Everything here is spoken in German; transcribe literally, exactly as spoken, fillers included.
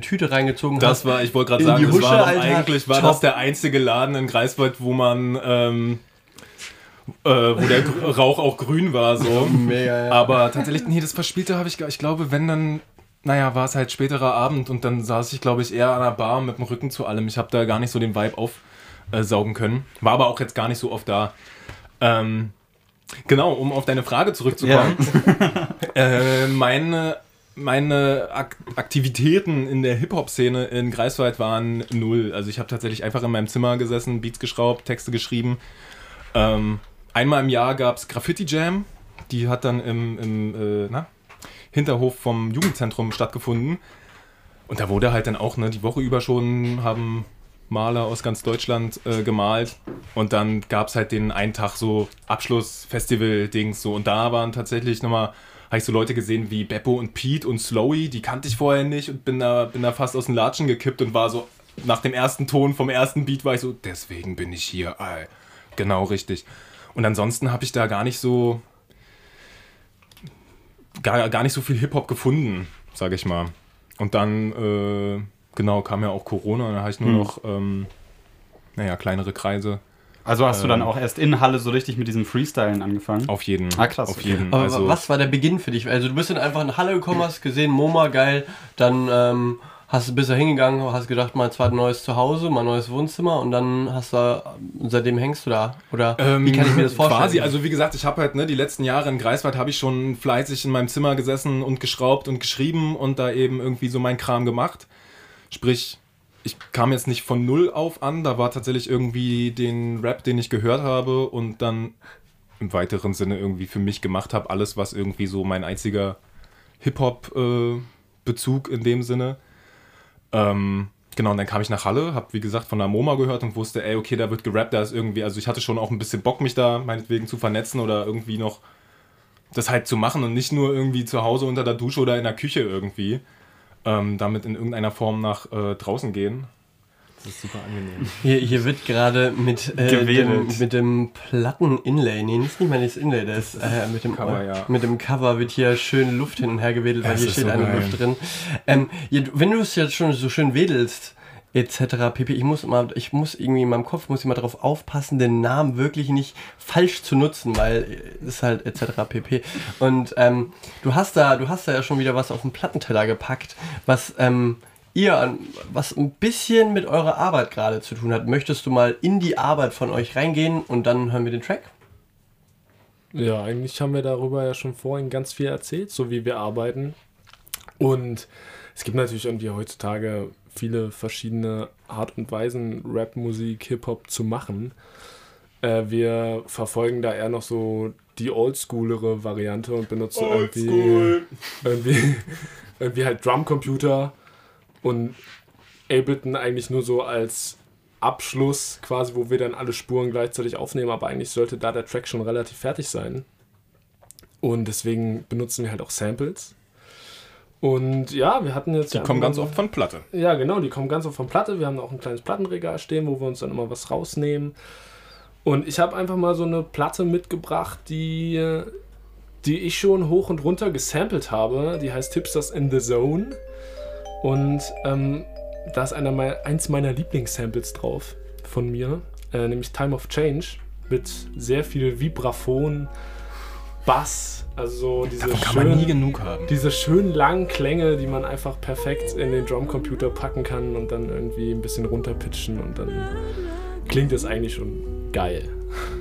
Tüte reingezogen das hast. Das war, ich wollte gerade sagen, das war eigentlich war das der einzige Laden in Greifswald, wo man, ähm, äh, wo der Rauch auch grün war, so. Mega, ja. Aber tatsächlich, nee, das Verspielte habe ich, ich glaube, wenn dann, naja, war es halt späterer Abend und dann saß ich, glaube ich, eher an der Bar mit dem Rücken zu allem. Ich habe da gar nicht so den Vibe aufsaugen können. War aber auch jetzt gar nicht so oft da. Ähm, genau, um auf deine Frage zurückzukommen. Ja. äh, meine meine Ak- Aktivitäten in der Hip-Hop-Szene in Greifswald waren null. Also ich habe tatsächlich einfach in meinem Zimmer gesessen, Beats geschraubt, Texte geschrieben. Ähm, einmal im Jahr gab es Graffiti Jam. Die hat dann im, im äh, na? Hinterhof vom Jugendzentrum stattgefunden. Und da wurde halt dann auch, ne, die Woche über schon haben Maler aus ganz Deutschland äh, gemalt. Und dann gab es halt den einen Tag so Abschlussfestival-Dings so. Und da waren tatsächlich nochmal, habe ich so Leute gesehen wie Beppo und Pete und Slowy, die kannte ich vorher nicht und bin da, bin da fast aus den Latschen gekippt und war so, nach dem ersten Ton vom ersten Beat war ich so, deswegen bin ich hier. Ey. Genau, richtig. Und ansonsten habe ich da gar nicht so Gar, gar nicht so viel Hip-Hop gefunden, sage ich mal. Und dann, äh, genau, kam ja auch Corona und dann habe ich nur hm. noch, ähm, naja, kleinere Kreise. Also hast ähm, du dann auch erst in Halle so richtig mit diesem Freestylen angefangen? Auf jeden. Ah, krass. Auf jeden. Aber also, was war der Beginn für dich? Also du bist dann einfach in Halle gekommen, hast gesehen, MoMA, geil, dann ähm, hast du bist da hingegangen, hast gedacht, mal zwar ein neues Zuhause, mal ein neues Wohnzimmer und dann hast du, seitdem hängst du da? Oder ähm, wie kann ich mir das vorstellen? Quasi, also wie gesagt, ich habe halt, ne, die letzten Jahre in Greifswald habe ich schon fleißig in meinem Zimmer gesessen und geschraubt und geschrieben und da eben irgendwie so mein Kram gemacht. Sprich, ich kam jetzt nicht von null auf an, da war tatsächlich irgendwie den Rap, den ich gehört habe und dann im weiteren Sinne irgendwie für mich gemacht habe, alles, was irgendwie so mein einziger Hip-Hop-Bezug äh, in dem Sinne. Ähm, genau, und dann kam ich nach Halle, hab wie gesagt von der MoMA gehört und wusste, ey, okay, da wird gerappt, da ist irgendwie, also ich hatte schon auch ein bisschen Bock, mich da meinetwegen zu vernetzen oder irgendwie noch das halt zu machen und nicht nur irgendwie zu Hause unter der Dusche oder in der Küche irgendwie ähm, damit in irgendeiner Form nach äh, draußen gehen. Das ist super angenehm. Hier, hier wird gerade mit, äh, dem, mit dem Platten-Inlay, nee, nicht mal das Inlay, das äh, mit, dem, Cover, ja. mit dem Cover wird hier schön Luft hin und her gewedelt, weil das hier steht so eine geil. Luft drin. Ähm, ja, wenn du es jetzt schon so schön wedelst, et cetera pp. Ich muss immer, ich muss irgendwie in meinem Kopf, muss ich mal darauf aufpassen, den Namen wirklich nicht falsch zu nutzen, weil es ist halt et cetera pp. Und ähm, du hast da, du hast da ja schon wieder was auf den Plattenteller gepackt, was ähm, ihr, was ein bisschen mit eurer Arbeit gerade zu tun hat. Möchtest du mal in die Arbeit von euch reingehen und dann hören wir den Track? Ja, eigentlich haben wir darüber ja schon vorhin ganz viel erzählt, so wie wir arbeiten. Und es gibt natürlich irgendwie heutzutage viele verschiedene Art und Weisen, Rap-Musik, Hip-Hop zu machen. Äh, wir verfolgen da eher noch so die oldschoolere Variante und benutzen irgendwie, irgendwie, irgendwie halt Drumcomputer und Ableton eigentlich nur so als Abschluss quasi, wo wir dann alle Spuren gleichzeitig aufnehmen, aber eigentlich sollte da der Track schon relativ fertig sein. Und deswegen benutzen wir halt auch Samples. Und ja, wir hatten jetzt... Die kommen ganz oft von Platte. Ja, genau, die kommen ganz oft von Platte. Wir haben auch ein kleines Plattenregal stehen, wo wir uns dann immer was rausnehmen. Und ich habe einfach mal so eine Platte mitgebracht, die, die ich schon hoch und runter gesampelt habe. Die heißt Hipsters in the Zone. Und ähm, da ist einer mein, eins meiner Lieblingssamples drauf von mir, äh, nämlich Time of Change, mit sehr viel Vibraphon, Bass, also diese Davon kann schön, man nie genug haben. Diese schönen langen Klänge, die man einfach perfekt in den Drumcomputer packen kann und dann irgendwie ein bisschen runterpitchen und dann klingt es eigentlich schon geil.